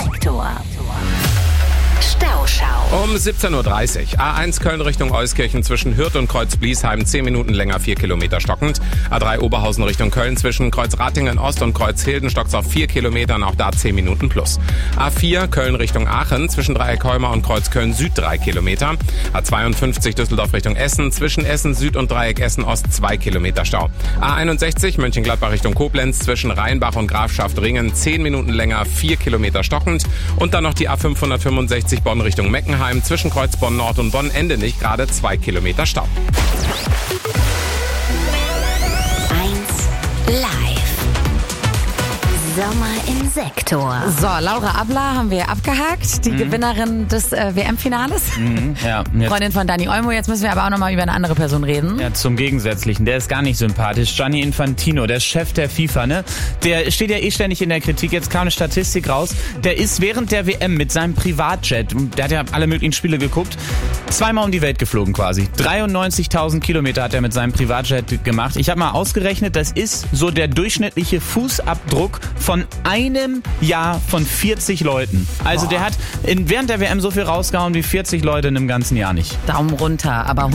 Sektor. Stauschau. Um 17.30 Uhr. A1 Köln Richtung Euskirchen zwischen Hürth und Kreuz-Bliesheim 10 Minuten länger, 4 Kilometer stockend. A3 Oberhausen Richtung Köln zwischen Kreuz-Ratingen Ost und Kreuz-Hilden stockt's auf 4 Kilometern, auch da 10 Minuten plus. A4 Köln Richtung Aachen zwischen Dreieck Heuma und Kreuz Köln Süd 3 Kilometer. A52 Düsseldorf Richtung Essen zwischen Essen Süd und Dreieck Essen Ost 2 Kilometer Stau. A61 Mönchengladbach Richtung Koblenz zwischen Rheinbach und Grafschaft Ringen 10 Minuten länger, 4 Kilometer stockend. Und dann noch die A565 Bonn Richtung Meckenheim zwischen Kreuz Bonn Nord und Bonn Endenich gerade 2 Kilometer Stau. 1 Live. Sommer im Sektor. So, Laura Abler haben wir abgehakt, die Gewinnerin des WM-Finales. Ja, Freundin von Dani Olmo. Jetzt müssen wir aber auch nochmal über eine andere Person reden. ja, zum Gegensätzlichen. Der ist gar nicht sympathisch. Gianni Infantino, der Chef der FIFA, ne? Der steht ja ständig in der Kritik. Jetzt kam eine Statistik raus. Der ist während der WM mit seinem Privatjet, der hat ja alle möglichen Spiele geguckt, zweimal um die Welt geflogen quasi. 93.000 Kilometer hat er mit seinem Privatjet gemacht. Ich habe mal ausgerechnet, das ist so der durchschnittliche Fußabdruck von einem Jahr von 40 Leuten. Also der hat während der WM so viel rausgehauen wie 40 Leute in einem ganzen Jahr nicht. Daumen runter, aber